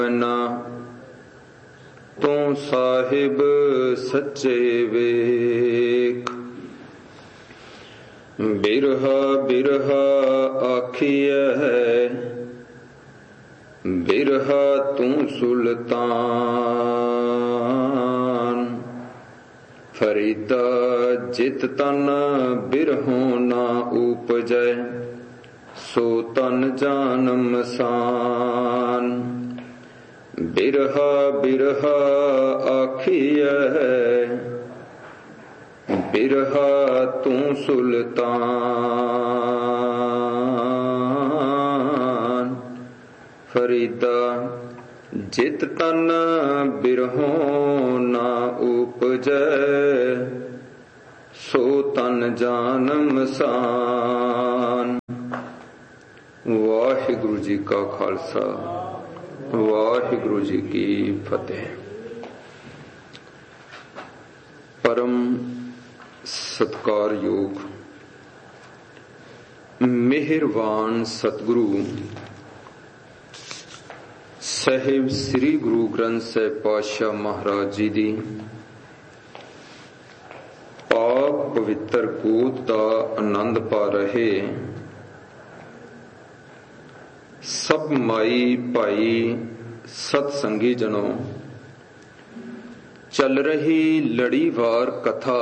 ਨਾ ਤੂੰ ਸਾਹਿਬ ਸੱਚੇ ਵੇਖ। ਬਿਰਹਾ ਬਿਰਹਾ ਆਖੀਐ ਬਿਰਹਾ ਤੂੰ ਸੁਲਤਾਨ। ਫਰੀਦਾ ਜਿਤ ਤਨ ਬਿਰਹੋਂ ਨਾ ਊਪਜੈ ਸੋ ਤਨ ਜਾਨਮ ਸਾਨ। ਬਿਰਹਾ ਬਿਰਹਾ ਆਖੀਐ ਬਿਰਹਾ ਤੂੰ ਸੁਲਤਾਨ। ਫਰੀਦਾ ਜਿਤ ਤਨ ਬਿਰਹੋਂ ਨਾ ਊਪਜੈ ਸੋ ਤਨ ਜਾਨਮ ਸਾਨ। ਵਾਹਿਗੁਰੂ ਜੀ ਕਾ ਖਾਲਸਾ ਵਾਹਿਗੁਰੂ ਜੀ ਕੀ ਫਤਿਹ। ਪਰਮ ਸਤਿਕਾਰਯੋਗ ਮਿਹਰਬਾਨ ਸਤਿਗੁਰੂ ਸਾਹਿਬ ਸ੍ਰੀ ਗੁਰੂ ਗ੍ਰੰਥ ਸਾਹਿਬ ਪਾਤਸ਼ਾਹ ਮਹਾਰਾਜ ਜੀ ਦੀ ਪਾਕ ਪਵਿੱਤਰ ਗੋਦ ਦਾ ਆਨੰਦ ਪਾ ਰਹੇ ਸਭ ਮਾਈ ਭਾਈ ਸਤ ਸੰਗੀ ਜਨੋ, ਚੱਲ ਰਹੀ ਲੜੀਵਾਰ ਕਥਾ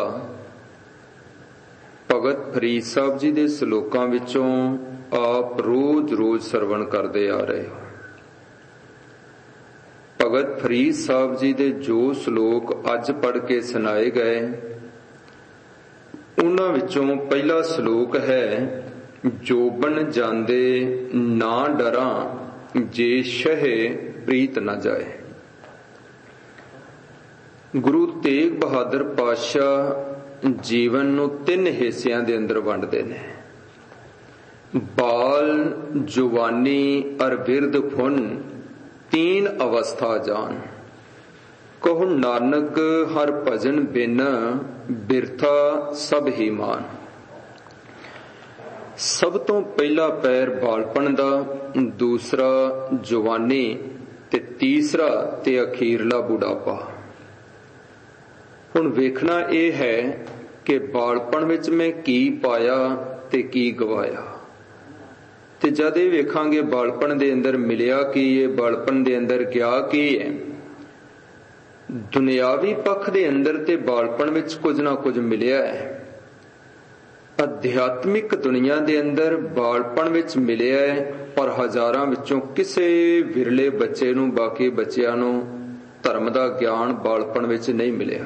ਭਗਤ ਫਰੀਦ ਸਾਹਿਬ ਜੀ ਦੇ ਸ਼ਲੋਕਾਂ ਵਿੱਚੋਂ ਆਪ ਰੋਜ਼ ਸਰਵਣ ਕਰਦੇ ਆ ਰਹੇ ਹੋ। ਭਗਤ ਫਰੀਦ ਸਾਹਿਬ ਜੀ ਦੇ ਜੋ ਸ਼ਲੋਕ ਅੱਜ ਪੜ੍ਹ ਕੇ ਸੁਣਾਏ ਗਏ, ਉਹਨਾਂ ਵਿੱਚੋਂ ਪਹਿਲਾ ਸ਼ਲੋਕ ਹੈ ਜੋਬਨ ਜਾਂਦੇ ਨਾ ਡਰਾਂ ਜੇ ਸ਼ਹਿ ਪ੍ਰੀਤ ਨਾ ਜਾਏ। ਗੁਰੂ ਤੇਗ ਬਹਾਦਰ ਪਾਤਸ਼ਾਹ ਜੀਵਨ ਨੂੰ 3 ਹਿੱਸਿਆਂ ਦੇ ਅੰਦਰ ਵੰਡਦੇ ਨੇ। ਬਾਲ ਜਵਾਨੀ ਅਰ ਬਿਰਧ ਫੁਨ 3 ਅਵਸਥਾ ਜਾਨ। ਕਹੋ ਨਾਨਕ ਹਰ ਭਜਨ ਬਿਨ ਬਿਰਥਾ ਸਭ ਹੀ ਮਾਨ। ਸਭ ਤੋਂ ਪਹਿਲਾ ਪੈਰ ਬਾਲਪਣ ਦਾ, ਦੂਸਰਾ ਜਵਾਨੀ ਤੇ ਤੀਸਰਾ ਤੇ ਅਖੀਰਲਾ ਬੁਢਾਪਾ। ਹੁਣ ਵੇਖਣਾ ਇਹ ਹੈ ਕਿ ਬਾਲਪਣ ਵਿੱਚ ਮੈਂ ਕੀ ਪਾਇਆ ਤੇ ਕੀ ਗਵਾਇਆ, ਤੇ ਜਦ ਇਹ ਵੇਖਾਂਗੇ ਬਾਲਪਣ ਦੇ ਅੰਦਰ ਮਿਲਿਆ ਕੀ ਹੈ, ਬਾਲਪਣ ਦੇ ਅੰਦਰ ਗਿਆ ਕੀ ਹੈ। ਦੁਨਿਆਵੀ ਪੱਖ ਦੇ ਅੰਦਰ ਤੇ ਬਾਲਪਣ ਵਿੱਚ ਕੁਝ ਨਾ ਕੁਝ ਮਿਲਿਆ ਹੈ। ਅਧਿਆਤਮਿਕ ਦੁਨੀਆ ਦੇ ਅੰਦਰ ਬਾਲਪਣ ਵਿੱਚ ਮਿਲਿਆ ਹੈ, ਪਰ ਹਜ਼ਾਰਾਂ ਵਿੱਚੋਂ ਕਿਸੇ ਵਿਰਲੇ ਬੱਚੇ ਨੂੰ, ਬਾਕੀ ਬੱਚਿਆਂ ਨੂੰ ਧਰਮ ਦਾ ਗਿਆਨ ਬਾਲਪਣ ਵਿੱਚ ਨਹੀਂ ਮਿਲਿਆ।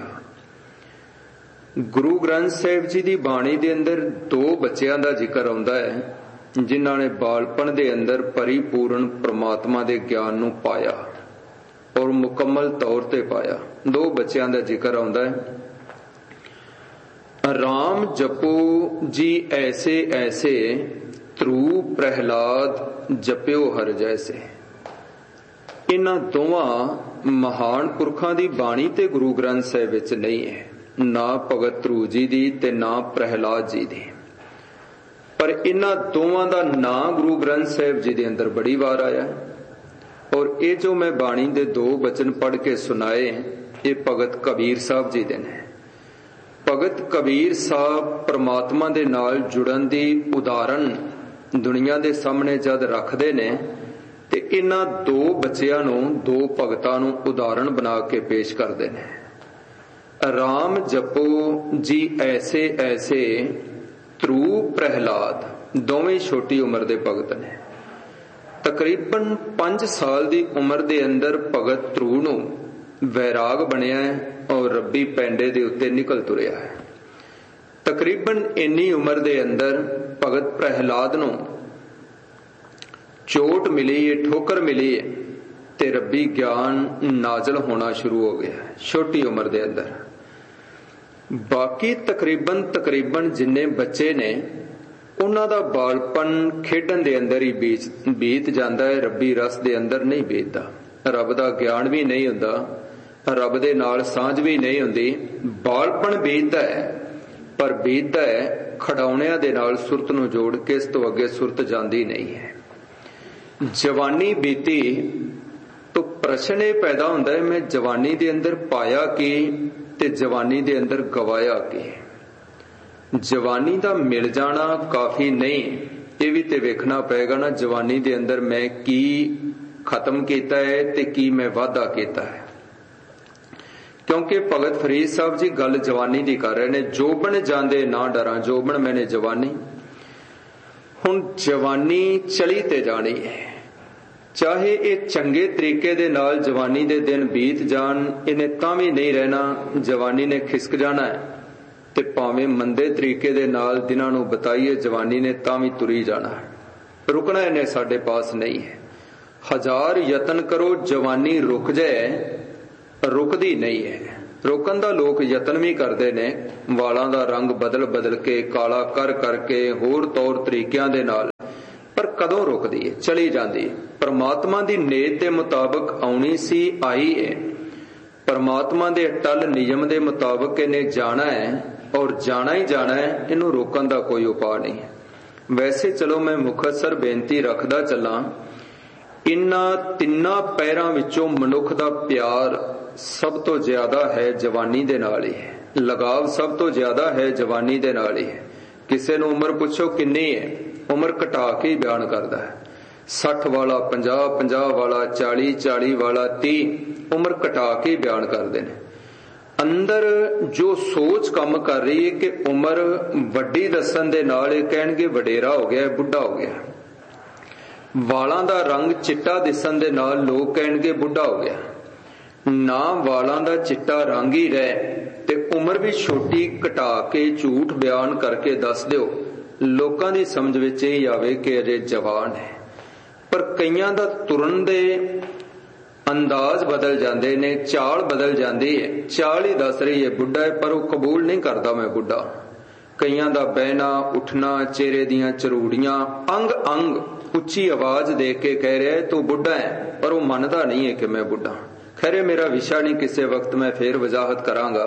ਗੁਰੂ ਗ੍ਰੰਥ ਸਾਹਿਬ ਜੀ ਦੀ ਬਾਣੀ ਦੇ ਅੰਦਰ 2 ਬੱਚਿਆਂ ਦਾ ਜ਼ਿਕਰ ਆਉਂਦਾ ਹੈ ਜਿਨ੍ਹਾਂ ਨੇ ਬਾਲਪਣ ਦੇ ਅੰਦਰ ਪਰਿਪੂਰਨ ਪ੍ਰਮਾਤਮਾ ਦੇ ਗਿਆਨ ਨੂੰ ਪਾਇਆ ਔਰ ਮੁਕੰਮਲ ਤੌਰ ਤੇ ਪਾਇਆ। 2 ਬੱਚਿਆਂ ਦਾ ਜ਼ਿਕਰ ਆਉਂਦਾ ਹੈ। ਰਾਮ ਜਪੋ ਜੀ ਐਸੇ ਐਸੇ ਧਰੂ ਪ੍ਰਹਿਲਾਦ ਜਪਿਓ ਹਰ ਜੈਸੇ। ਇਹਨਾਂ ਦੋਵਾਂ ਮਹਾਨ ਪੁਰਖਾਂ ਦੀ ਬਾਣੀ ਤੇ ਗੁਰੂ ਗ੍ਰੰਥ ਸਾਹਿਬ ਵਿੱਚ ਨਹੀਂ ਹੈ, ਨਾ ਭਗਤ ਧਰੂ ਜੀ ਦੀ ਤੇ ਨਾ ਪ੍ਰਹਿਲਾਦ ਜੀ ਦੀ, ਪਰ ਇਹਨਾਂ ਦੋਵਾਂ ਦਾ ਨਾਂ ਗੁਰੂ ਗ੍ਰੰਥ ਸਾਹਿਬ ਜੀ ਦੇ ਅੰਦਰ ਬੜੀ ਵਾਰ ਆਇਆ। ਔਰ ਇਹ ਜੋ ਮੈਂ ਬਾਣੀ ਦੇ 2 ਬਚਨ ਪੜ੍ਹ ਕੇ ਸੁਣਾਏ, ਇਹ ਭਗਤ ਕਬੀਰ ਸਾਹਿਬ ਜੀ ਦੇ ਨੇ। ਭਗਤ ਕਬੀਰ ਸਾਹਿਬ ਪ੍ਰਮਾਤਮਾ ਦੇ ਨਾਲ ਜੁੜਨ ਦੀ ਉਦਾਹਰਨ ਦੁਨੀਆ ਦੇ ਸਾਹਮਣੇ ਜਦ ਰੱਖਦੇ ਨੇ ਤੇ ਇਹਨਾਂ 2 ਬੱਚਿਆਂ ਨੂੰ, 2 ਭਗਤਾਂ ਨੂੰ ਉਦਾਹਰਣ ਬਣਾ ਕੇ ਪੇਸ਼ ਕਰਦੇ ਨੇ। ਰਾਮ ਜਪੋ ਜੀ ਐਸੇ ਐਸੇ ਧਰੂ ਪ੍ਰਹਿਲਾਦ, ਦੋਵੇਂ ਛੋਟੀ ਉਮਰ ਦੇ ਭਗਤ ਨੇ। ਤਕਰੀਬਨ 5 ਸਾਲ ਦੀ ਉਮਰ ਦੇ ਅੰਦਰ ਭਗਤ ਧਰੂ ਨੂੰ ਵੈਰਾਗ ਬਣਿਆ ਔਰ ਰੱਬੀ ਪੈਂਡੇ ਦੇ ਉੱਤੇ ਨਿਕਲ ਤੁਰਿਆ ਹੈ। ਤਕਰੀਬਨ ਇੰਨੀ ਉਮਰ ਦੇ ਅੰਦਰ ਭਗਤ ਪ੍ਰਹਿਲਾਦ ਨੂੰ ਚੋਟ ਮਿਲੀ ਹੈ, ਠੋਕਰ ਮਿਲੀ ਹੈ ਤੇ ਰੱਬੀ ਗਿਆਨ ਨਾਜ਼ਲ ਹੋਣਾ ਸ਼ੁਰੂ ਹੋ ਗਿਆ ਛੋਟੀ ਉਮਰ ਦੇ ਅੰਦਰ। ਬਾਕੀ ਤਕਰੀਬਨ ਜਿੰਨੇ ਬੱਚੇ ਨੇ ਉਹਨਾਂ ਦਾ ਬਾਲਪਨ ਖੇਡਣ ਦੇ ਅੰਦਰ ਹੀ ਬੀਤ ਜਾਂਦਾ ਹੈ, ਰੱਬੀ ਰਸ ਦੇ ਅੰਦਰ ਨਹੀਂ ਬੀਤਦਾ। ਰੱਬ ਦਾ ਗਿਆਨ ਵੀ ਨਹੀਂ ਹੁੰਦਾ, ਰੱਬ ਦੇ ਨਾਲ ਸਾਂਝ ਵੀ ਨਹੀਂ ਹੁੰਦੀ। ਬਾਲਪਣ ਬੀਤਦਾ ਹੈ, ਪਰ ਬੀਤਦਾ ਹੈ ਖੜਾਉਣਿਆਂ ਦੇ ਨਾਲ ਸੁਰਤ ਨੂੰ ਜੋੜ ਕੇ, ਇਸ ਤੋਂ ਅੱਗੇ ਸੁਰਤ ਜਾਂਦੀ ਨਹੀਂ ਹੈ। ਜਵਾਨੀ ਬੀਤੀ तो प्रश्न ये पैदा होता है मैं जवानी दे अंदर पाया कि ते जवानी दे अंदर गवाया कि। जवानी दा मिल जाना काफी नहीं, ये भी ते वेखना पेगा ना जवानी दे अंदर मैं की खत्म किया है ते की मैं वाधा किया है। क्योंकि भगत फरीद साहब जी गल जवानी दी कर रहे ने, जोबन जांदे ना डरा जोबन मैंने जवानी। हुण जवानी चली ते जानी है, चाहे ये चंगे तरीके दे नाल जवानी दे दिन बीत जान, इन्हें तां भी नहीं रहना, जवानी ने खिसक जाना है। ते भावें मंदे तरीके दे नाल दिनां नूं बताइए जवानी ने तां भी तुरी जाना है, रुकना इन्हें साडे पास नहीं है। हजार यतन करो जवानी रुक जाए, रुकदी नहीं है। रोकन दा लोग यतन भी करते ने, वालां दा रंग बदल बदल के काला कर करके होर तौर तरीकिਆਂ दे नाल, पर कदों रुकदी है, चली जाती है। परमात्मा दी नेत दे मुताबिक आउणी सी, आई है। परमात्मा दे अटल नियम दे मुताबिक इन्हें जाना है और जाना ही जाना है, इनू रोकन दा कोई उपाय नहीं है। वैसे चलो मैं मुखतसर बेनती रखदा चला, इन्हां तिन्नां पैरां विचों मनुख दा प्यार सब तो ज्यादा है जवानी दे नाल ही है, लगाव सब तो ज्यादा है जवानी दे नाल ही है। किसी नूं उम्र पुछो किन्नी है, उम्र घटा के ही बयान करता है। 60 वाला 50, 50 वाला 40, 40 वाला 30, उम्र घटा के ही बयान करते हैं। अंदर जो सोच काम कर रही है कि उम्र वड्डी दसन दे नाल कहणगे वडेरा हो गया, बुढ़ा हो गया। वालां दा रंग चिट्टा दिसन दे नाल लोग कहणगे बुढ़ा हो गया। ना वालां दा चिट्टा रंग ही रहे ते उम्र भी छोटी घटा के झूठ बयान करके दस दिओ, लोकां दी समझ विच इह आवे कि अजे जवान है। पर कईयां दा तुरन दे अंदाज बदल जाते ने, चाल बदल जाती है। चाल ही दस रही है बुढ़ा है, पर वह कबूल नहीं करता मैं बुढ़ा। कईयां दा बहना उठना, चेहरे दियां चरूड़ियां, अंग अंग उच्ची आवाज दे के कह रहा है तू बुढ़ा है, पर वह मनता नहीं है कि मैं बुढ़ा। खैर मेरा विषय नहीं, किसी वक्त मैं फिर वजाहत करांगा।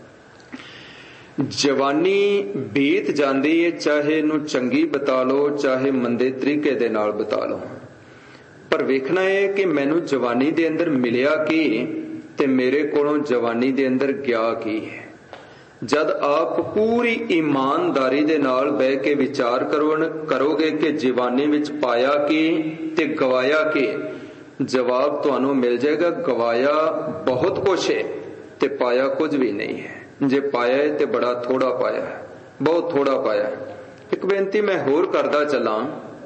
जवानी बीत जाती है, चाहे इनू चंगी बता लो चाहे मंदे तरीके दे नाल बता लो, पर वेखना है कि मैनू जवानी दे अंदर मिलिया की ते मेरे कोलों जवानी दे अंदर गया की है। जद आप पूरी ईमानदारी दे नाल बह के विचार करोगे कि जवानी विच पाया की ते गवाया की, जवाब तुहानू मिल जाएगा गवाया बहुत कुछ है ते पाया कुछ भी नहीं है। जे पाया है ते बड़ा थोड़ा पाया है, बहुत थोड़ा पाया है। एक बेनती मैं होर करदा चला,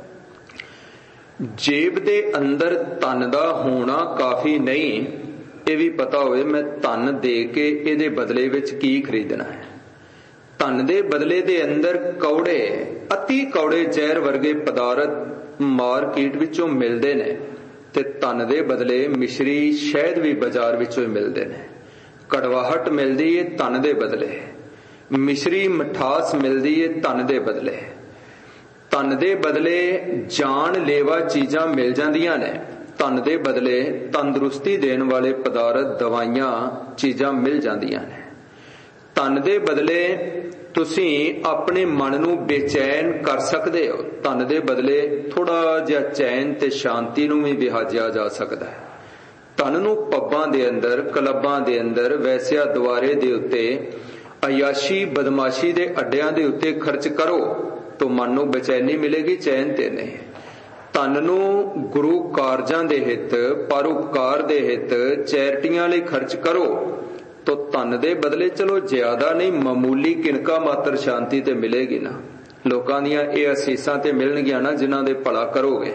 जेब दे अंदर धन दा होना काफी नहीं, ये भी पता होवे मैं धन दे के इहदे बदले विच की खरीदना है। धन दे बदले दे अंदर कौड़े, अति कौड़े जहर वर्गे पदार्थ मार्केट विचों मिलदे ने, ते धन दे बदले मिश्री शहद भी बाजार विचों ही मिलदे ने। कड़वाहट मिलदी है धन दे बदले, मिश्री मिठास मिलदी है धन दे बदले। धन दे बदले जान लेवा चीजां मिल जांदियां ने, धन दे बदले तंदुरुस्ती देने वाले पदार्थ दवाइयां चीजां मिल जांदियां ने। धन दे बदले तुसी अपने मन नू बेचैन कर सकते हो, धन दे बदले थोड़ा जिहा चैन ते शांति नू भी विहाजिया जा सकता है। धन नू पब्बां दे अंदर, क्लबां दे अंदर, वैसिया द्वारे दे उत्ते, अयाशी बदमाशी दे अड्डियां दे उत्ते खर्च करो तो मन नू बेचैनी मिलेगी, चैन ते नहीं। धन नू गुरु कारजां दे हित, परोपकार दे हित, चैरिटियां लई खर्च करो तो धन दे बदले चलो ज्यादा नहीं मामूली किनका मात्र शांति ते मिलेगी ना। लोकां दियां इह असीसां ते मिलणगियां ना जिन्हां दे भला करोगे,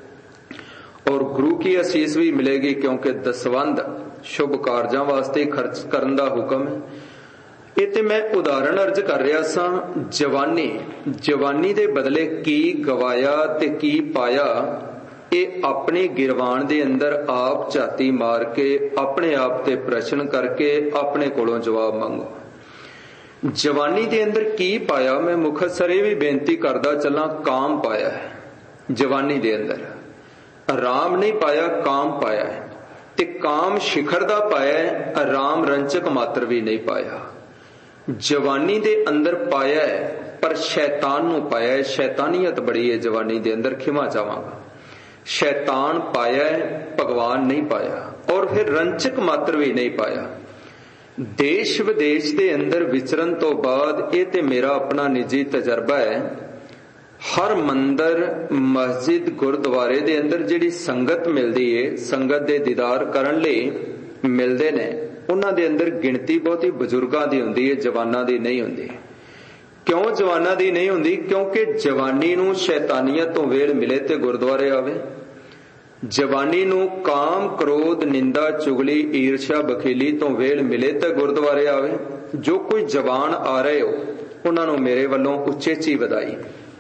और गुरु की असीस भी मिलेगी, क्योंकि दसवंध शुभ कारजां वास्ते खर्च करन दा हुक्म है। ये ते मैं उदाहरण अर्ज कर रहा सा। जवानी, जवानी दे बदले की गवाया ते की पाया, ये अपने गिरवान दे अंदर आप झाती मार के अपने आप ते प्रश्न करके अपने कोलों जवाब मांगो। जवानी दे अंदर की पाया, मैं मुखतसर भी बेनती करदा चला, काम पाया है जवानी दे अंदर, राम नहीं पाया काम पाया है। ते काम शिखर दा पाया है, राम रंचक मात्र भी नहीं पाया। जवानी दे अंदर पाया है पर शैतान नू पाया है, शैतानियत बड़ी है जवानी दे अंदर, खिमा चावांगा। शैतान पाया है, भगवान नहीं पाया, और फिर रंचक मात्र भी नहीं पाया। देश विदेश के अंदर विचरण तो बाद ये ते मेरा अपना निजी तजर्बा है, हर मंदिर मस्जिद गुरुद्वारे दे अंदर जिहड़ी संगत मिलदी है, संगत दे दीदार करन लई मिलदे ने, उन्हां दे अंदर गिणती बहुती बजुर्गां दी हुंदी है, जवानां दी नहीं हुंदी। क्यों जवानां दी नहीं हुंदी? क्योंकि जवानी नूं शैतानियत तो वेल मिले ते गुरुद्वारे आवे, जवानी नूं काम क्रोध निंदा चुगली ईर्ष्या बखीली तो वेल मिले ते गुरुद्वारे आवे। जो कोई जवान आ रहे हो उन्हां नूं मेरे वल्लों उचेची वधाई।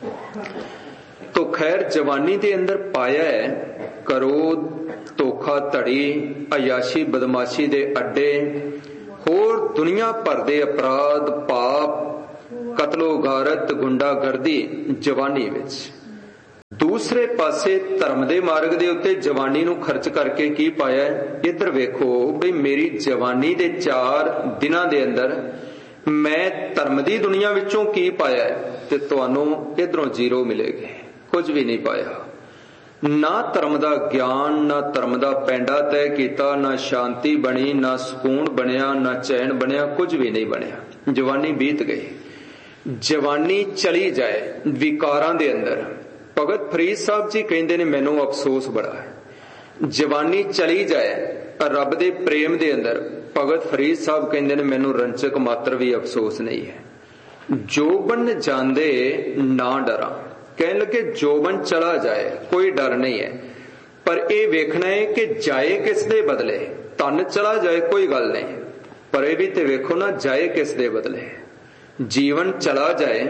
तो खैर जवानी दे अंदर पाया है क्रोध, धोखा धड़ी, अयाशी बदमाशी दे अड्डे, होर दुनिया भर दे अपराध पाप, कतलो गारत गुंडागर्दी जवानी विच। दूसरे पासे धर्म दे मार्ग दे उत्ते जवानी नूं खर्च करके की पाया है? इधर वेखो बई मेरी जवानी दे 4 दिनां दे अंदर मैं धर्म दी दुनिया विचों की पाया है, ते तुहानूं इधरों जीरो मिलेगी, कुछ भी नहीं पाया। ना धर्म दा ज्ञान, ना धर्म दा पैंडा तय कीता, ना शांति बनी, ना सुकून बनिया, ना चैन बनिया, कुछ भी नहीं बनिया। जवानी बीत गई, जवानी चली जाए विकारां दे अंदर। भगत फरीद साहब जी कहते ने मैनू अफसोस बड़ा है, जवानी चली जाए रब दे प्रेम दे अंदर। भगत फरीद साहब कहते ने मैनू रंचक मात्र भी अफसोस नहीं है। जोबन जांदे ना डरा, कहने लगे जोबन चला जाए कोई डर नहीं है, पर यह वेखना है कि जाए किस दे बदले। तन चला जाए कोई गल नहीं, पर यह भी तो वेखो ना जाए किस दे बदले। जीवन चला जाए,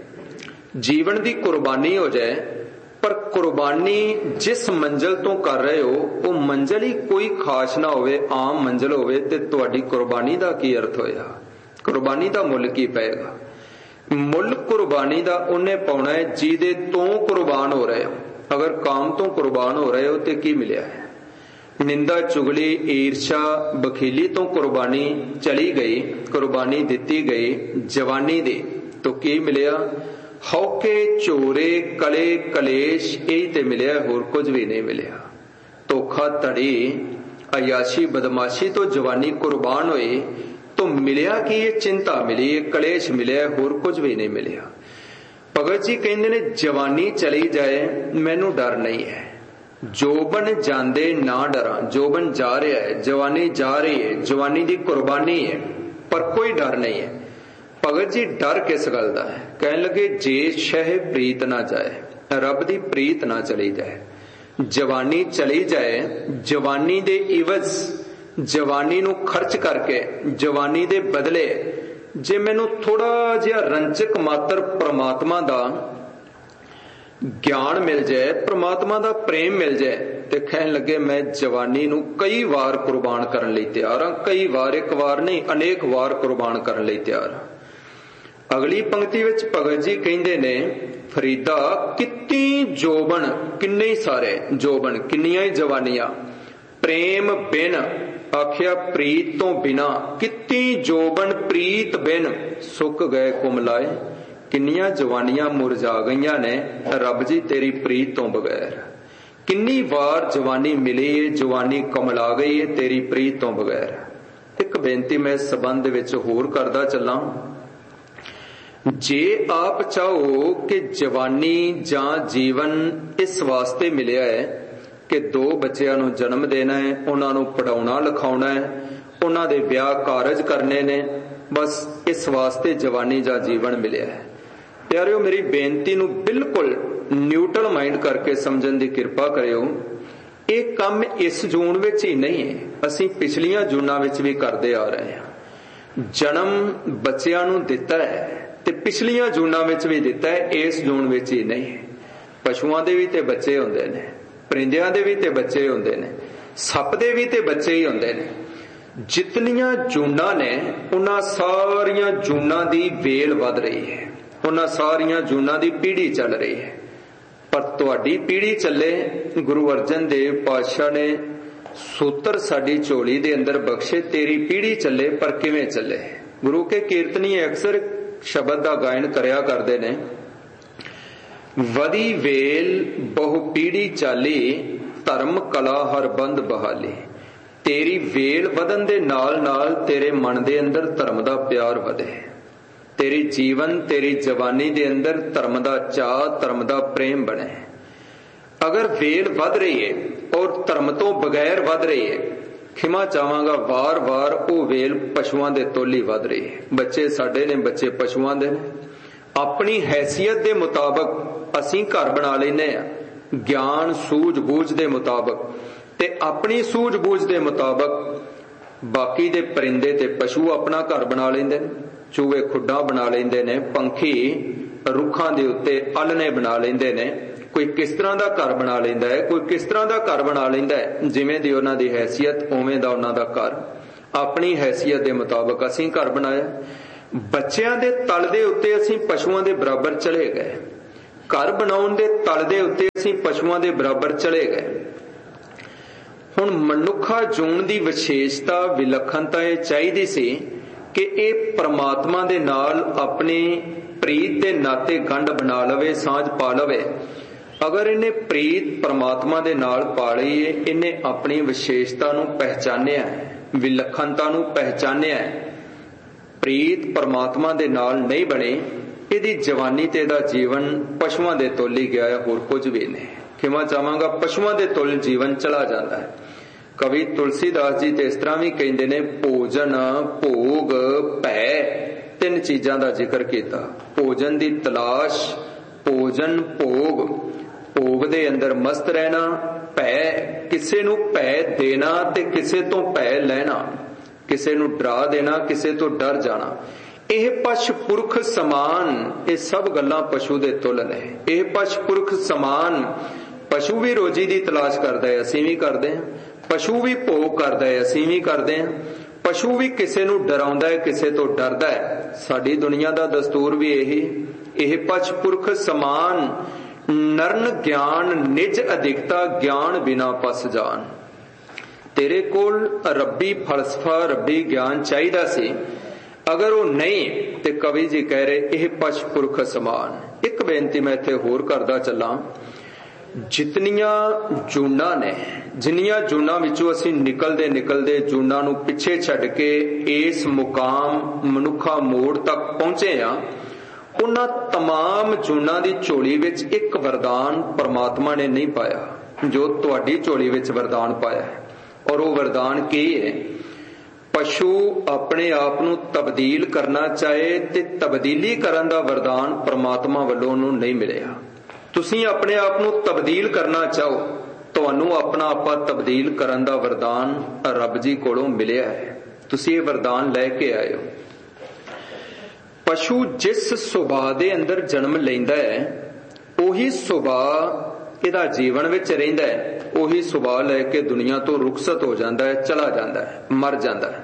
जीवन की कुर्बानी हो जाए, पर कुर्बानी जिस मंजिल तो कर रहे हो वो मंजिल ही कोई खास ना होवे, आम मंजिल होवे, ते तुहाडी कुर्बानी दा की अर्थ होया? कुर्बानी दा मुल की पेगा? मुल कुर्बानी दा उन्हें पाउणा है जिहदे तो कुर्बान हो रहे हो। अगर काम तो कुर्बान हो रहे हो तो की मिलिया है? निंदा चुगली ईर्षा बखीली तो कुर्बानी चली गई, कुर्बानी दिती गई जवानी दी, तो की मिलिया? हौके चोरे कले कलेश यही ते मिलिया, होर कुछ भी नहीं मिलिया। धोखा धड़ी अयाशी बदमाशी तो जवानी कुर्बान हुई, तो मिलिया कि ये चिंता मिली, ये कलेश मिलिया, होर कुछ भी नहीं मिलिया। भगत जी कहते ने जवानी चली जाए मैनू डर नहीं है, जोबन जांदे ना डरा। जोबन जा रहा है, जवानी जा रही है, जवानी की कुर्बानी है, पर कोई डर नहीं है। भगत जी डर किस गल दा है? कहने लगे जे शह प्रीत ना जाए, रब दी प्रीत ना चली जाए। जवानी चली जाए, जवानी दे इवज जवानी नू खर्च करके जवानी दे बदले जे मैनू थोड़ा जिहा रंचक मात्र परमात्मा दा ज्ञान मिल जाए, परमात्मा दा प्रेम मिल जाए, ते कहन लगे मैं जवानी नू कई बार कुर्बान करन लई तैयार हां। कई बार, एक बार नहीं, अनेक बार कुर्बान करन लई तैयार हां। अगली पंक्ति विच भगत जी कहंदे ने फरीदा कितनी जोबन, किन्ने ही सारे जोबन, किन्नियां ही जवानियां, प्रेम बिन आखिया प्रीत तो बिना, कितनी जोबन प्रीत बिन सुक गए कुमलाए। किन्नियां जवानियां मुरझा गईयां ने रब जी तेरी प्रीत तो बगैर। किन्नी बार जवानी मिली है, जवानी कमला गई है तेरी प्रीत तो बगैर। एक बेनती मैं इस संबंध विच होर करदा चलां, जे आप चाहो कि जवानी जां जीवन इस वास्ते मिलिया है कि 2 बच्चों नूं जन्म देना है, उन्हां नूं पढ़ाउणा लिखाउणा है, उन्हां दे ब्याह कारज करने ने, बस इस वास्ते जवानी जां जीवन मिलिया है। प्यारिओ मेरी बेनती नूं बिल्कुल न्यूट्रल माइंड करके समझण दी किरपा करियो। ਇਹ ਕੰਮ इस जून विच ही नहीं है, असीं पिछलियां जूनां विच भी करदे आ रहे हां। जन्म बच्चिਆਂ ਨੂੰ ਦਿੱਤਾ है ਤੇ ਪਿਛਲੀਆਂ ਜੂਨਾਂ ਵਿੱਚ ਵੀ ਦਿੱਤਾ ਹੈ, ਇਸ ਜੂਨ ਵਿੱਚ ਹੀ ਨਹੀਂ। ਪਸ਼ੂਆਂ ਦੇ ਵੀ ਤੇ ਬੱਚੇ ਹੁੰਦੇ ਨੇ, ਪਰਿੰਦਿਆਂ ਦੇ ਵੀ ਤੇ ਬੱਚੇ ਹੁੰਦੇ ਨੇ, ਸੱਪ ਦੇ ਵੀ ਤੇ ਬੱਚੇ ਹੀ ਹੁੰਦੇ ਨੇ। ਜਿਤਨੀਆਂ ਜੂਨਾਂ ਨੇ ਉਹਨਾਂ ਸਾਰੀਆਂ ਜੂਨਾਂ ਦੀ ਵੇਲ ਵੱਧ ਰਹੀ ਹੈ, ਉਹਨਾਂ ਸਾਰੀਆਂ ਜੂਨਾਂ ਦੀ ਪੀੜ੍ਹੀ ਚੱਲ ਰਹੀ ਹੈ। ਪਰ ਤੁਹਾਡੀ ਪੀੜ੍ਹੀ ਚੱਲੇ, ਗੁਰੂ ਅਰਜਨ ਦੇਵ ਪਾਤਸ਼ਾਹ ਨੇ ਸੂਤਰ ਸਾਡੀ ਝੋਲੀ ਦੇ ਅੰਦਰ ਬਖਸ਼ੇ, ਤੇਰੀ ਪੀੜ੍ਹੀ ਚੱਲੇ, ਪਰ ਕਿਵੇਂ ਚੱਲੇ? ਗੁਰੂ ਕੇ ਕੀਰਤਨੀ ਅਕਸਰ शब्द का गायन करया करते ने, वदी वेल बहु पीढ़ी चाली, धर्म कला हर बंद बहाली। तेरी वेल वधन दे नाल नाल तेरे मन दे अंदर धर्म दा प्यार वधे, तेरी जीवन तेरी जवानी दे अंदर धर्म दा चाह धर्म दा प्रेम बने। अगर वेल वध रही है और धर्म तो बगैर वध रही है, खिमा चाहांगा वार वार वो वेल पशुआं दे तोली वध रही है। बच्चे साडे ने, बच्चे पशुआं दे ने। अपनी हैसियत दे मुताबक असीं घर बना लैने आ, ज्ञान सूझ बूझ दे मुताबक, ते अपनी सूझ बूझ दे मुताबक बाकी दे परिंदे ते पशु अपना घर बना लेंदे ने। चूहे खुड्डा बना लेंदे ने, पंखी रुखां दे उत्ते आलने बना लेंदे ने। कोई किस तरह का घर बना लेंदा है, कोई किस तरह का घर बना लेंदा है, जिवें दी उन्हां दी हैसियत उवें दा उन्हां दा घर। अपनी हैसियत दे मुताबक असीं घर बनाया। बच्चियां दे तल दे उत्ते असीं पशुआं दे बराबर चले गए, घर बनाउण दे तल दे उत्ते असीं पशुआं दे बराबर चले गए। हुण मनुखा जूण दी विशेषता विलक्षणता ये चाहिदी सी कि ये परमात्मा दे नाल अपनी प्रीत दे नाते गंढ बना लवे, सांझ पा लवे। अगर इन्हें प्रीत परमात्मा दे नाल पा लई है, इन्हें अपनी विशेषता नूं पहचानिया है, विलक्षणता नूं पहचानिया है। प्रीत परमात्मा दे नाल नहीं बने, इहदी जवानी ते दा जीवन पशुआं दे तोली गया है, होर कुछ भी नहीं। खिमा चाहांगा पशुआं दे तोल जीवन चला जाता है। कवि तुलसीदास जी ते इस तरह भी कहंदे ने, भोजन भोग भै, तीन चीजां दा जिक्र कीता। भोजन दी तलाश, भोजन भोग, भोग दे अंदर मस्त रहना, भै किसे नूं भै देना ते किसे तो भै लेना, किसे नूं डरा देना, किसे तो डर जाना। ਇਹ ਪਸ਼ ਪੁਰਖ ਸਮਾਨ, ਇਹ ਸਭ ਗੱਲਾਂ ਪਸ਼ੂ ਦੇ ਤੁਲ ਨੇ। ਇਹ ਪਸ਼ ਪੁਰਖ ਸਮਾਨ, ਪਸ਼ੂ ਵੀ ਰੋਜੀ ਦੀ ਤਲਾਸ਼ ਕਰਦਾ ਹੈ, ਅਸੀਂ ਵੀ ਕਰਦੇ ਹਾਂ। ਪਸ਼ੂ ਵੀ ਭੋਗ ਕਰਦਾ ਹੈ, ਅਸੀਂ ਵੀ ਕਰਦੇ ਹਾਂ। ਪਸ਼ੂ ਵੀ ਕਿਸੇ ਨੂੰ ਡਰਾਉਂਦਾ ਹੈ, ਕਿਸੇ ਤੋਂ ਡਰਦਾ ਹੈ। ਸਾਡੀ ਦੁਨੀਆ ਦਾ ਦਸਤੂਰ ਵੀ ਇਹੀ। ਇਹ ਪਸ਼ ਪੁਰਖ ਸਮਾਨ, ਨਰਨ ਗਿਆਨ ਨਿਜ ਅਧਿਕਤਾ, ਗਿਆਨ ਬਿਨਾ ਪਸ ਜਾਨ। ਤੇਰੇ ਕੋਲ ਰੱਬੀ ਫਲਸਫਾ, ਰੱਬੀ ਗਿਆਨ ਚਾਹੀਦਾ ਸੀ। अगर वो नहीं तो कवि जी कह रहे यह पश पुरख समान। एक बेनती मैं इत्थे होर करदा चला, जितनियां जूना ने, जिन्नियां जूना विचों असीं निकलदे निकलदे जूना नूं पिछे छड्ड के इस मुकाम मनुखा मोड़ तक पहुंचे आ, उन्हां तमाम जूना दी झोली विच एक वरदान परमात्मा ने नहीं पाया जो तुहाडी झोली विच वरदान पाया है। और वो वरदान की है? पशु अपने आप नूं तब्दील करना चाहे ते तब्दीली करन दा वरदान परमात्मा वल्लों नूं नहीं मिलिया। तुसीं अपने आप नूं तब्दील करना चाहो, तुहानूं अपना आपा तब्दील करन दा वरदान रब जी कोलों मिलिया है। तुसीं ये वरदान लैके आए हो। पशु जिस सुभाਅ दे अंदर जन्म लैंदा है, उही सुभाਅ ਇਹਦਾ जीवन विच रहिंदा है, ਉਹੀ ਸੁਭਾਅ ਲੈ ਕੇ ਦੁਨੀਆ ਤੋਂ ਰੁਖਸਤ ਹੋ ਜਾਂਦਾ ਹੈ, ਚਲਾ ਜਾਂਦਾ ਹੈ, ਮਰ ਜਾਂਦਾ ਹੈ।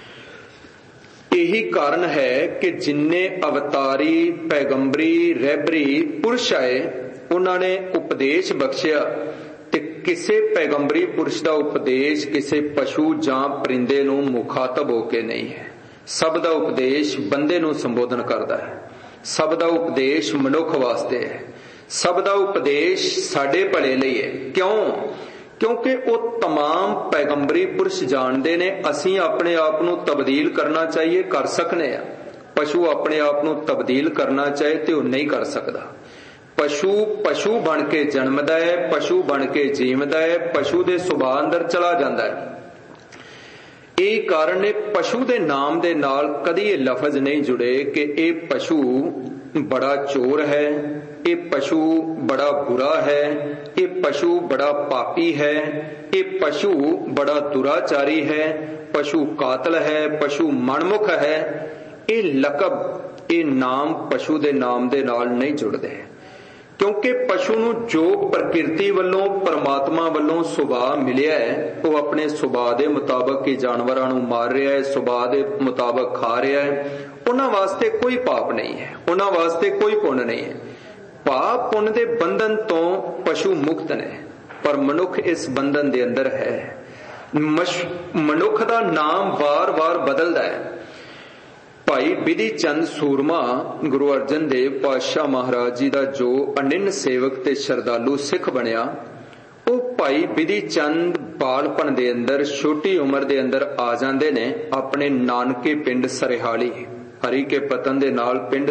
यही कारण है कि जिन्ने अवतारी पैगंबरी रहबरी पुरुष आए, उन्होंने उपदेश बख्शिया ते किसे पैगंबरी पुरुष का उपदेश किसे पशु जां परिंदे नूं मुखातब होके नहीं है। सब दा उपदेश बंदे नूं संबोधन करता है, सब दा उपदेश मनुख वास्ते है, सब दा उपदेश साडे भले लई है। क्यों? क्योंकि वो तमाम पैगंबरी पुरुष जानते ने असी अपने आप नूं तब्दील करना चाहिए, कर सकने आ। पशु अपने आप नूं तब्दील करना चाहे तो नहीं कर सकता। पशु पशु बन के जन्मदा है, पशु बन के जीवदा है, पशु दे सुभाਅ अंदर चला जाता है। यही कारण है पशु दे नाम दे नाल कदी ये लफज नहीं जुड़े कि ये पशु बड़ा चोर है, ये पशु बड़ा बुरा है, ये पशु बड़ा पापी है, ये पशु बड़ा दुराचारी है, पशु कातल है, पशु मनमुख है। ये लकब, ये नाम पशु दे नाम दे नाल नहीं जुड़दे, क्योंकि पशु नूं जो प्रकृति वल्लों परमात्मा वल्लों सुभाਅ मिलिया है, वो अपने सुभाਅ दे मुताबक ही जानवरां नूं मार रहा है, सुभाਅ दे मुताबक खा रहा है। उन्हां वास्ते कोई पाप नहीं है, उन्हां वास्ते कोई पुण्य नहीं है। पाप पुण्य दे बंधन तो पशु मुक्त ने, पर मनुख इस बंधन दे अंदर है। मनुख दा नाम वार वार बदलदा है। ਭਾਈ ਬਿਧੀ ਚੰਦ ਸੂਰਮਾ ਗੁਰੂ ਅਰਜਨ ਦੇਵ ਪਾਤਸ਼ਾਹ ਮਹਾਰਾਜ ਜੀ ਦਾ ਜੋ ਅਨਿੰਨ ਸੇਵਕ ਤੇ ਸ਼ਰਧਾਲੂ ਸਿੱਖ ਬਣਿਆ, ਉਹ ਭਾਈ ਬਿਧੀ ਚੰਦ ਬਾਲਪਨ ਦੇ ਅੰਦਰ ਛੋਟੀ ਉਮਰ ਦੇ ਅੰਦਰ ਆ ਜਾਂਦੇ ਨੇ ਆਪਣੇ ਨਾਨਕੇ ਪਿੰਡ ਸਰਹਾਲੀ। ਹਰੀ ਕੇ ਪਤਨ ਦੇ ਨਾਲ ਪਿੰਡ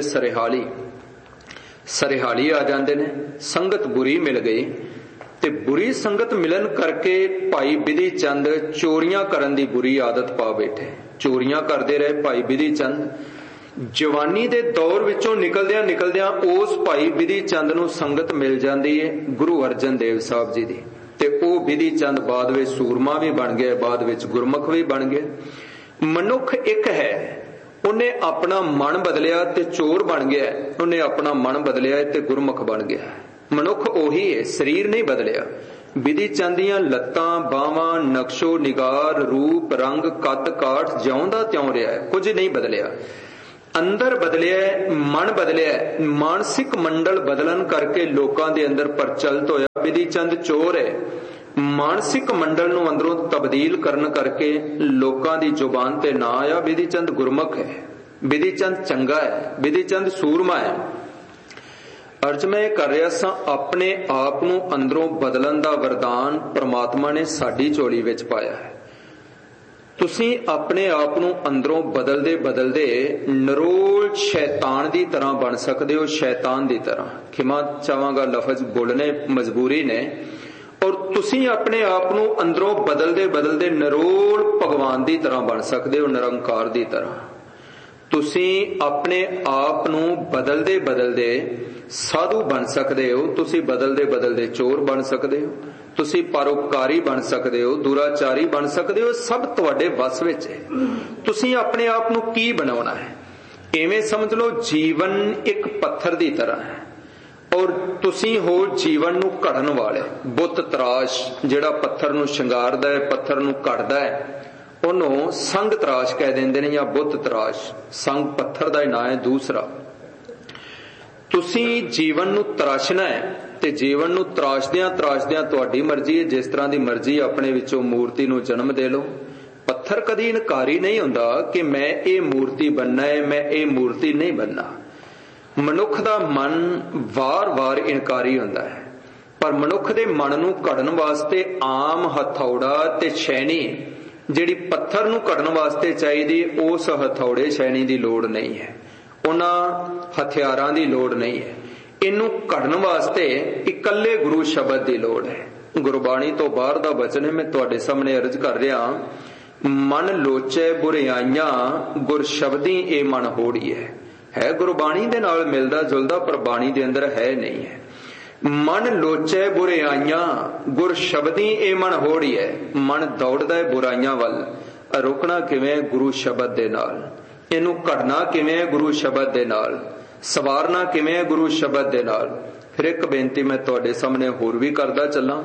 ਸਰਹਾਲੀ ਆ ਜਾਂਦੇ ਨੇ। ਸੰਗਤ ਬੁਰੀ ਮਿਲ ਗਈ ਤੇ ਬੁਰੀ ਸੰਗਤ ਮਿਲਣ ਕਰਕੇ ਭਾਈ ਬਿਧੀ ਚੰਦ ਚੋਰੀਆਂ ਕਰਨ ਦੀ ਬੁਰੀ ਆਦਤ ਪਾ ਬੈਠੇ। ਚੋਰੀਆਂ ਕਰਦੇ ਰਹੇ ਭਾਈ ਬਿਧੀ ਚੰਦ। ਜਵਾਨੀ ਦੇ ਦੌਰ ਵਿੱਚੋਂ ਨਿਕਲਦਿਆਂ ਉਸ ਭਾਈ ਬਿਧੀ ਚੰਦ ਨੂੰ ਸੰਗਤ ਮਿਲ ਜਾਂਦੀ ਹੈ ਗੁਰੂ ਅਰਜਨ ਦੇਵ ਸਾਹਿਬ ਜੀ ਦੀ, ਤੇ ਉਹ ਬਿਧੀ ਚੰਦ ਬਾਅਦ ਵਿੱਚ ਸੂਰਮਾ ਵੀ ਬਣ ਗਿਆ, ਬਾਅਦ ਵਿੱਚ ਗੁਰਮੁਖ ਵੀ ਬਣ ਗਿਆ। ਮਨੁੱਖ ਇੱਕ ਹੈ, ਉਹਨੇ ਆਪਣਾ ਮਨ ਬਦਲਿਆ ਤੇ ਚੋਰ ਬਣ ਗਿਆ, ਉਹਨੇ ਆਪਣਾ ਮਨ ਬਦਲਿਆ ਤੇ ਗੁਰਮੁਖ ਬਣ ਗਿਆ। ਮਨੁੱਖ ਉਹੀ ਹੈ, ਸਰੀਰ ਨਹੀਂ ਬਦਲਿਆ। ਬਿਧੀ ਚੰਦ ਦੀਆਂ ਲੱਤਾਂ, ਬਾਹਾਂ, ਨਕਸ਼ੋ ਨਿਗਾਰ, ਰੂਪ, ਰੰਗ, ਕੱਦ, ਕਾਠ ਜਿਉਂ ਦਾ ਤਿਉਂ ਰਿਹਾ, ਕੁਝ ਨਹੀਂ ਬਦਲਿਆ। ਅੰਦਰ ਬਦਲਿਆ, ਮਨ ਬਦਲਿਆ। ਮਾਨਸਿਕ ਮੰਡਲ ਬਦਲਣ ਕਰਕੇ ਲੋਕਾਂ ਦੇ ਅੰਦਰ ਪ੍ਰਚਲਿਤ ਹੋਇਆ ਬਿਧੀ ਚੰਦ ਚੋਰ ਹੈ। ਮਾਨਸਿਕ ਮੰਡਲ ਨੂੰ ਅੰਦਰੋਂ ਤਬਦੀਲ ਕਰਨ ਕਰਕੇ ਲੋਕਾਂ ਦੀ ਜ਼ੁਬਾਨ ਤੇ ਨਾ ਆਇਆ ਬਿਧੀ ਚੰਦ ਗੁਰਮੁਖ ਹੈ, ਬਿਧੀ ਚੰਦ ਚੰਗਾ ਹੈ, ਬਿਧੀ ਚੰਦ ਸੂਰਮਾ ਹੈ। ਅਰਜ ਮੈਂ ਇਹ ਕਰ ਰਿਹਾ ਸਾਂ, ਆਪਣੇ ਆਪ ਨੂੰ ਅੰਦਰੋਂ ਬਦਲਣ ਦਾ ਵਰਦਾਨ ਪ੍ਰਮਾਤਮਾ ਨੇ ਸਾਡੀ ਝੋਲੀ ਵਿੱਚ ਪਾਇਆ ਹੈ। ਤੁਸੀਂ ਆਪਣੇ ਆਪ ਨੂੰ ਅੰਦਰੋਂ ਬਦਲਦੇ ਨਰੋਲ ਸ਼ੈਤਾਨ ਦੀ ਤਰ੍ਹਾਂ ਬਣ ਸਕਦੇ ਹੋ। ਸ਼ੈਤਾਨ ਦੀ ਤਰ੍ਹਾਂ, ਖਿਮਾ ਚਾਹਾਂਗਾ ਲਫ਼ਜ਼ ਬੋਲਣੇ ਮਜਬੂਰੀ ਨੇ। ਔਰ ਤੁਸੀਂ ਆਪਣੇ ਆਪ ਨੂੰ ਅੰਦਰੋਂ ਬਦਲਦੇ ਨਰੋਲ ਭਗਵਾਨ ਦੀ ਤਰ੍ਹਾਂ ਬਣ ਸਕਦੇ ਹੋ, ਨਿਰੰਕਾਰ ਦੀ ਤਰ੍ਹਾਂ। ਤੁਸੀਂ ਆਪਣੇ ਆਪ ਨੂੰ ਬਦਲਦੇ ਸਾਧੂ ਬਣ ਸਕਦੇ ਹੋ, ਤੁਸੀਂ ਬਦਲਦੇ ਚੋਰ ਬਣ ਸਕਦੇ ਹੋ, ਤੁਸੀਂ ਪਰਉਪਕਾਰੀ ਬਣ ਸਕਦੇ ਹੋ, ਦੁਰਾਚਾਰੀ ਬਣ ਸਕਦੇ ਹੋ। ਸਭ ਤੁਹਾਡੇ ਵੱਸ ਵਿੱਚ ਹੈ। ਤੁਸੀਂ ਆਪਣੇ ਆਪ ਨੂੰ ਕੀ ਬਣਾਉਣਾ ਹੈ। ਐਵੇਂ ਸਮਝ ਲਓ ਜੀਵਨ ਇੱਕ ਪੱਥਰ ਦੀ ਤਰ੍ਹਾਂ ਹੈ ਔਰ ਤੁਸੀਂ ਹੋ ਜੀਵਨ ਨੂੰ ਘੜਨ ਵਾਲੇ। ਬੁੱਤ ਤਰਾਸ਼ ਜਿਹੜਾ ਪੱਥਰ ਨੂੰ ਸ਼ਿੰਗਾਰਦਾ ਹੈ, ਪੱਥਰ ਨੂੰ ਘੜਦਾ ਹੈ, ਉਹਨੂੰ ਸੰਗ ਤਰਾਸ਼ ਕਹਿ ਦਿੰਦੇ ਨੇ ਜਾਂ ਬੁੱਤ ਤਰਾਸ਼। ਸੰਗ ਪੱਥਰ ਦਾ ਹੀ ਨਾਂ ਹੈ ਦੂਸਰਾ। ਤੁਸੀਂ ਜੀਵਨ ਨੂੰ ਤਰਾਸ਼ਣਾ ਹੈ ਤੇ ਜੀਵਨ ਨੂੰ ਤਰਾਸ਼ਦਿਆਂ ਤੁਹਾਡੀ ਮਰਜ਼ੀ ਹੈ, ਜਿਸ ਤਰ੍ਹਾਂ ਦੀ ਮਰਜ਼ੀ ਆਪਣੇ ਵਿੱਚੋਂ ਮੂਰਤੀ ਨੂੰ ਜਨਮ ਦੇ ਲਓ। ਪੱਥਰ ਕਦੀ ਇਨਕਾਰੀ ਨਹੀਂ ਹੁੰਦਾ ਕਿ ਮੈਂ ਇਹ ਮੂਰਤੀ ਬਣਨਾ ਹੈ, ਮੈਂ ਇਹ ਮੂਰਤੀ ਨਹੀਂ ਬਣਨਾ। ਮਨੁੱਖ ਦਾ ਮਨ ਵਾਰ-ਵਾਰ ਇਨਕਾਰੀ ਹੁੰਦਾ ਹੈ, ਪਰ ਮਨੁੱਖ ਦੇ ਮਨ ਨੂੰ ਘੜਨ ਵਾਸਤੇ ਆਮ ਹਥੌੜਾ ਤੇ ਛੈਣੀ ਜਿਹੜੀ ਪੱਥਰ ਨੂੰ ਘੜਨ ਵਾਸਤੇ ਚਾਹੀਦੀ, ਉਸ ਹਥੌੜੇ ਛੈਣੀ ਦੀ ਲੋੜ ਨਹੀਂ ਹੈ, ਉਹਨਾਂ ਹਥਿਆਰਾਂ ਦੀ ਲੋੜ ਨਹੀਂ ਹੈ। ਇਹਨੂੰ ਘੜਨ ਵਾਸਤੇ ਇਕੱਲੇ ਗੁਰੂ ਸ਼ਬਦ ਦੀ ਲੋੜ ਹੈ। ਗੁਰਬਾਣੀ ਤੋਂ ਬਾਹਰ ਦਾ ਬਚਨ ਹੈ, ਮੈਂ ਤੁਹਾਡੇ ਸਾਹਮਣੇ ਅਰਜ਼ ਕਰ ਰਿਹਾ। ਮਨ ਲੋਚੈ ਬੁਰਿਆਈਆਂ ਗੁਰ ਸ਼ਬਦੀ ਇਹ ਮਨ ਹੋੜੀ ਹੈ ਗੁਰਬਾਣੀ ਦੇ ਨਾਲ ਮਿਲਦਾ ਜੁਲਦਾ, ਪਰ ਬਾਣੀ ਦੇ ਅੰਦਰ ਹੈ ਨਹੀਂ ਹੈ। ਮਨ ਲੋਚੈ ਬੁਰਿਆਈਆਂ ਗੁਰ ਸ਼ਬਦੀ ਇਹ ਮਨ ਹੋੜੀ ਹੈ। ਮਨ ਦੌੜਦਾ ਹੈ ਬੁਰਾਈਆਂ ਵੱਲ, ਰੋਕਣਾ ਕਿਵੇਂ? ਗੁਰੂ ਸ਼ਬਦ ਦੇ ਨਾਲ। ਇਹਨੂੰ ਘੜਨਾ ਕਿਵੇਂ? ਗੁਰੂ ਸ਼ਬਦ ਦੇ ਨਾਲ। ਸਵਾਰਨਾ ਕਿਵੇਂ? ਗੁਰੂ ਸ਼ਬਦ ਦੇ ਨਾਲ। ਫਿਰ ਇੱਕ ਬੇਨਤੀ ਮੈਂ ਤੁਹਾਡੇ ਸਾਹਮਣੇ ਹੋਰ ਵੀ ਕਰਦਾ ਚੱਲਾਂ।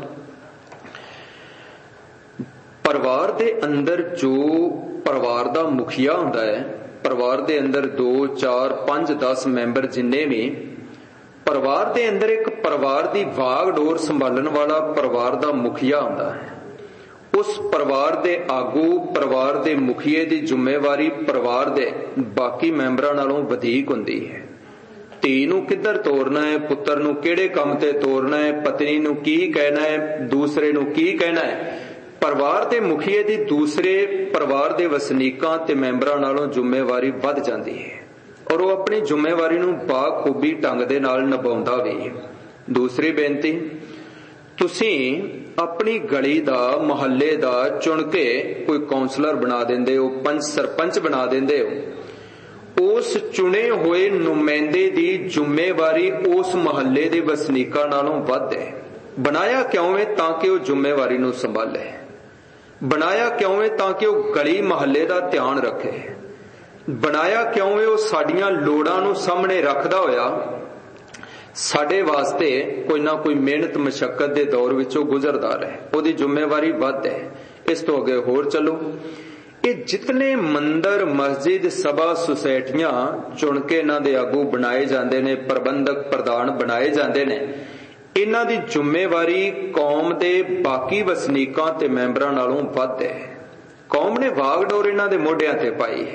ਪਰਿਵਾਰ ਦੇ ਅੰਦਰ ਜੋ ਪਰਿਵਾਰ ਦਾ ਮੁਖੀਆ ਹੁੰਦਾ ਹੈ, ਪਰਿਵਾਰ ਦੇ ਅੰਦਰ 2, 4, 5, 10 ਮੈਂਬਰ ਜਿੰਨੇ ਵੀ, ਪਰਿਵਾਰ ਦੇ ਅੰਦਰ ਇੱਕ ਪਰਿਵਾਰ ਦੀ ਵਾਗਡੋਰ ਸੰਭਾਲਣ ਵਾਲਾ ਪਰਿਵਾਰ ਦਾ ਮੁਖੀਆ ਹੁੰਦਾ ਹੈ। ਉਸ ਪਰਿਵਾਰ ਦੇ ਆਗੂ, ਪਰਿਵਾਰ ਦੇ ਮੁਖੀਏ ਦੀ ਜ਼ਿੰਮੇਵਾਰੀ ਪਰਿਵਾਰ ਦੇ ਬਾਕੀ ਮੈਂਬਰਾਂ ਨਾਲੋਂ ਵਧੇਕ ਹੁੰਦੀ ਹੈ। ਧੀ ਨੂੰ ਕਿੱਧਰ ਤੋਰਨਾ ਹੈ, ਪੁੱਤਰ ਨੂੰ ਕਿਹੜੇ ਕੰਮ ਤੇ ਤੋਰਨਾ ਹੈ, ਪਤਨੀ ਨੂੰ ਕੀ ਕਹਿਣਾ ਹੈ, ਦੂਸਰੇ ਨੂੰ ਕੀ ਕਹਿਣਾ ਹੈ, ਪਰਿਵਾਰ ਦੇ ਮੁਖੀਏ ਦੀ ਦੂਸਰੇ ਪਰਿਵਾਰ ਦੇ ਵਸਨੀਕਾਂ ਤੇ ਮੈਂਬਰਾਂ ਨਾਲੋਂ ਜ਼ਿੰਮੇਵਾਰੀ ਵੱਧ ਜਾਂਦੀ ਹੈ ਔਰ ਉਹ ਆਪਣੀ ਜ਼ਿੰਮੇਵਾਰੀ ਨੂੰ ਬਾਖੂਬੀ ਢੰਗ ਦੇ ਨਾਲ ਨਿਭਾਉਂਦਾ ਵੀ ਹੈ। ਦੂਸਰੀ ਬੇਨਤੀ, ਤੁਸੀਂ ਆਪਣੀ ਗਲੀ ਦਾ, ਮੁਹੱਲੇ ਦਾ ਚੁਣ ਕੇ ਕੋਈ ਕੌਂਸਲਰ ਬਣਾ ਦਿੰਦੇ ਹੋ, ਪੰਚ ਸਰਪੰਚ ਬਣਾ ਦਿੰਦੇ ਹੋ। ਉਸ ਚੁਣੇ ਹੋਏ ਨੁਮਾਇੰਦੇ ਦੀ ਜ਼ਿੰਮੇਵਾਰੀ ਉਸ ਮੁਹੱਲੇ ਦੇ ਵਸਨੀਕਾਂ ਨਾਲੋਂ ਵੱਧ ਹੈ। ਬਣਾਇਆ ਕਿਉਂ ਹੈ? ਤਾਂ ਕਿ ਉਹ ਜ਼ਿੰਮੇਵਾਰੀ ਨੂੰ ਸੰਭਾਲੇ। ਬਣਾਇਆ ਕਿਉਂ ਹੈ? ਤਾਂ ਕਿ ਉਹ ਗਲੀ ਮੁਹੱਲੇ ਦਾ ਧਿਆਨ ਰੱਖੇ। ਬਣਾਇਆ ਕਿਉਂ ਹੈ? ਉਹ ਸਾਡੀਆਂ ਲੋੜਾਂ ਨੂੰ ਸਾਹਮਣੇ ਰੱਖਦਾ ਹੋਇਆ ਸਾਡੇ ਵਾਸਤੇ ਕੋਈ ਨਾ ਕੋਈ ਮਿਹਨਤ ਮਸ਼ੱਕਤ ਦੇ ਦੌਰ ਵਿੱਚੋਂ ਗੁਜ਼ਰਦਾ ਰਹੇ। ਉਹਦੀ ਜ਼ਿੰਮੇਵਾਰੀ ਵੱਧ ਹੈ। ਇਸ ਤੋਂ ਅੱਗੇ ਹੋਰ ਚੱਲੋ। ਇਹ ਜਿਤਨੇ ਮੰਦਰ, ਮਸਜਿਦ, ਸਭਾ, ਸੁਸਾਇਟੀਆਂ ਚੁਣ ਕੇ ਇਹਨਾਂ ਦੇ ਆਗੂ ਬਣਾਏ ਜਾਂਦੇ ਨੇ, ਪ੍ਰਬੰਧਕ, ਪ੍ਰਧਾਨ ਬਣਾਏ ਜਾਂਦੇ ਨੇ, ਇਹਨਾਂ ਦੀ ਜ਼ਿੰਮੇਵਾਰੀ ਕੌਮ ਦੇ ਬਾਕੀ ਵਸਨੀਕਾਂ ਤੇ ਮੈਂਬਰਾਂ ਨਾਲੋਂ ਵੱਧ ਹੈ। ਕੌਮ ਨੇ ਵਾਗਡੋਰ ਇਹਨਾਂ ਦੇ ਮੋਢਿਆਂ ਤੇ ਪਾਈ ਹੈ।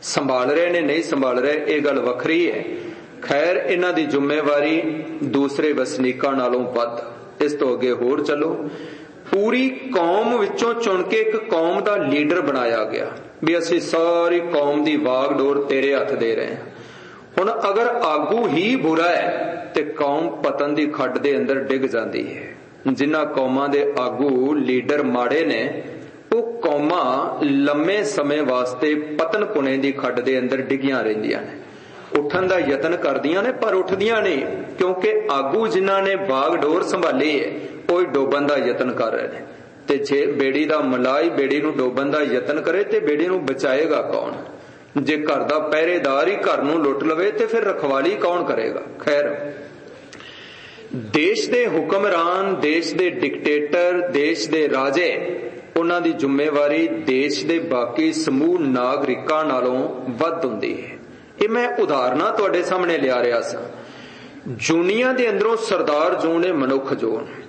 संभाल रहे ने नहीं संभाल रहे ये गल वखरी है। खैर इन्हां दी जिम्मेवारी दूसरे वसनीकां नालों वध। इस तो अगे होर चलो, पूरी कौम विचों चुन के एक कौम दा लीडर बनाया गया भी असीं सारी कौम दी वागडोर तेरे हथ दे रहे हैं। हुण अगर आगू ही बुरा है ते कौम पतन दी खड्ड दे अंदर डिग जाती है। जिन्हां कौमां दे आगू लीडर माड़े ने वो कौमां लंबे समय वास्ते पतन पुणे दी खड्ड दे अंदर डिगियां रहिंदियां ने। उठन दा यतन करदियां ने पर उठदियां नहीं, क्योंकि आगू जिन्हां ने बागडोर संभाली है वो डोबन दा यतन कर रहे हैं। ते जे बेड़ी दा मलाई बेड़ी नूं डोबन दा यतन करे ते बेड़ी नूं बचाएगा कौन? जे घर दा पहरेदार ही घर नूं लुट लवे ते फिर रखवाली कौन करेगा? खैर, देश दे हुक्मरान, देश दे डिक्टेटर, देश दे राजे, उन्हां दी जिम्मेवारी देश दे बाकी समूह नागरिकां नालों वध हुंदी है। ये मैं उदाहरणां तुहाडे सामने लिया रहा सा। जूनिया दे अंदरों सरदार जो ने मनुख जो